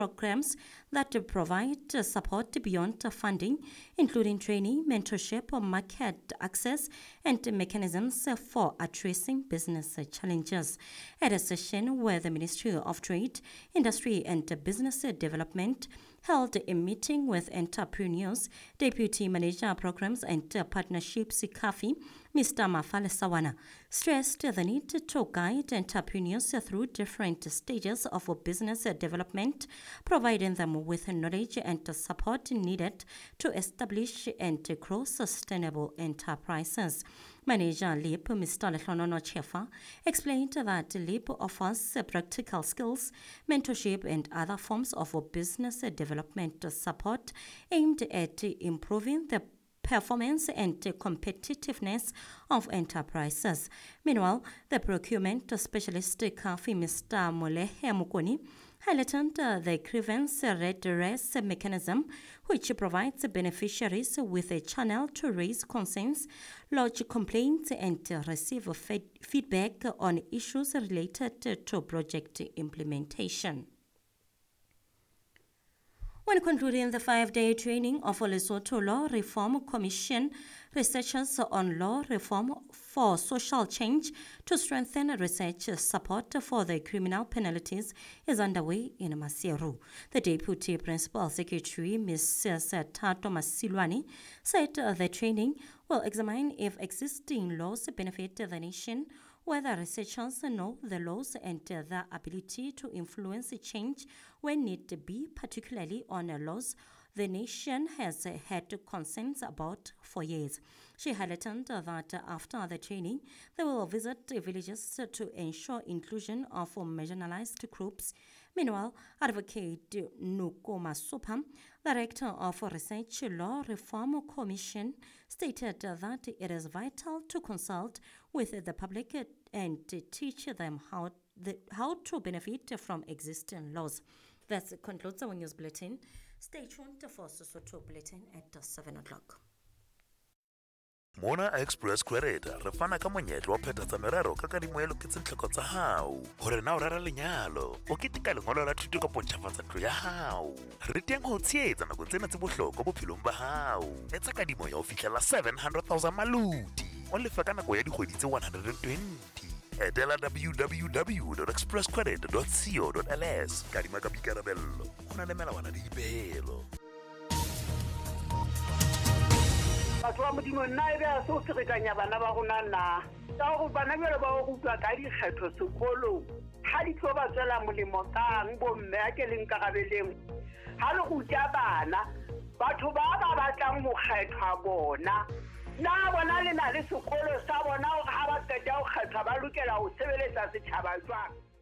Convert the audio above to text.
programs that provide support beyond funding, including training, mentorship, market access, and mechanisms for addressing business challenges. At a session where the Ministry of Trade, Industry and Business Development held a meeting with entrepreneurs, Deputy Manager Programs and Partnerships CAFI, Mr. Mafale Sawana, stressed the need to guide entrepreneurs through different stages of business development, providing them with knowledge and support needed to establish and grow sustainable enterprises. Manager LEAP, Mr. Lehlonono Chefa, explained that LEAP offers practical skills, mentorship and other forms of business development support aimed at improving the performance and competitiveness of enterprises. Meanwhile, the procurement specialist CAFI, Mr. Molehe Mukoni, highlighted the grievance redress mechanism, which provides beneficiaries with a channel to raise concerns, lodge complaints, and receive feedback on issues related to project implementation. When concluding the 5-day training of Lesotho Law Reform Commission, researchers on law reform for social change to strengthen research support for the criminal penalties is underway in Maseru. The Deputy Principal Secretary, Mrs. Tato Masilwani, said the training will examine if existing laws benefit the nation, whether researchers know the laws and their ability to influence change when need be, particularly on laws the nation has had concerns about for years. She highlighted that after the training, they will visit villages to ensure inclusion of marginalized groups. Meanwhile, Advocate Nuko Masupa, Director of Research Law Reform Commission, stated that it is vital to consult with the public and teach them how to benefit from existing laws. That concludes our news bulletin. Stay tuned for Sesotho Bulletin at 7 o'clock. Mona Express Credit re fana ka monyetlo wa phethatsa merero ka kadimo e loketseng tlhoko tsa hao hore na o rera lenyalo o ketika lengolo la thuto ka pontšhafatsa ntlo ya hao re teng ho tshehetsa nako tsena tse bohlokwa bophelong ba hao etsa kadimo ya ho fihlela 700,000 maludi o lefa ka nako ya dikgwedi tse 120 etela www.expresscredit.co.ls kadima ka boikarabello ho na le melawana le dipehelo. Batho ba modimo nna ebe a so tsekanya bana ba rona na tsa go bana bele ba go utlwa ka dikgetho sekolong ha di tlo ba tsela molemo kang bomme a ke leng karabeleng ha le go tja bana batho ba batlang go kgethwa bona na bona le na le sekolo sa bona ha ba qeta go kgethwa ba lokela go sebeletsa setjhaba jwang.